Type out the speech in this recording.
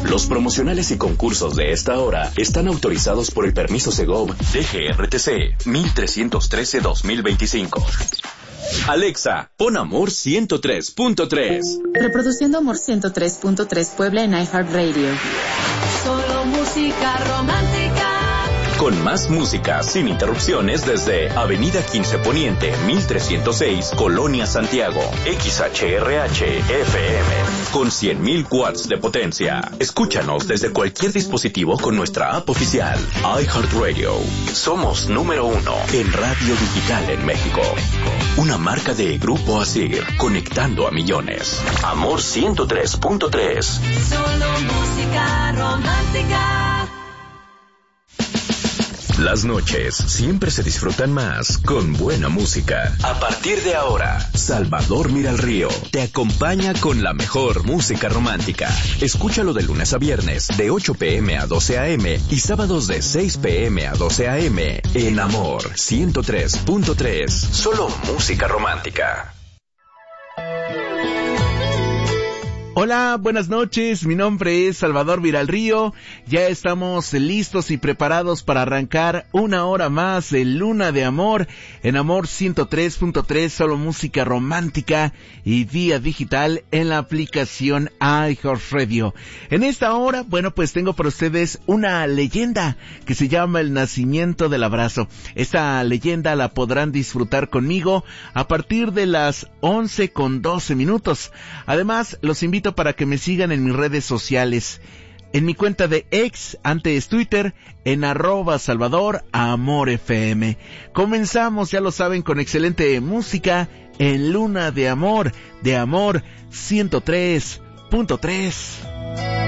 Los promocionales y concursos de esta hora están autorizados por el permiso Segov DGRTC 1313-2025. Alexa, pon Amor 103.3. Reproduciendo Amor 103.3 Puebla en iHeartRadio. Solo música romántica. Con más música sin interrupciones desde Avenida 15 Poniente, 1306, Colonia Santiago. XHRH FM con 100.000 watts de potencia. Escúchanos desde cualquier dispositivo con nuestra app oficial iHeartRadio. Somos número 1 en radio digital en México. Una marca de Grupo Asir, conectando a millones. Amor 103.3. Solo música romántica. Las noches siempre se disfrutan más con buena música. A partir de ahora, Salvador Mira el Río te acompaña con la mejor música romántica. Escúchalo de lunes a viernes de 8 p.m. a 12 a.m. y sábados de 6 p.m. a 12 a.m. en Amor 103.3. Solo música romántica. Hola, buenas noches, mi nombre es Salvador Viralrío, ya estamos listos y preparados para arrancar una hora más de Luna de Amor en Amor 103.3, solo música romántica y vía digital en la aplicación iHeartRadio. En esta hora, bueno, pues tengo para ustedes una leyenda que se llama El Nacimiento del Abrazo. Esta leyenda la podrán disfrutar conmigo a partir de las 11:12. Además, los invito para que me sigan en mis redes sociales, en mi cuenta de X, antes Twitter, en @SalvadorAmorFM. Comenzamos, ya lo saben, con excelente música en Luna de Amor 103.3.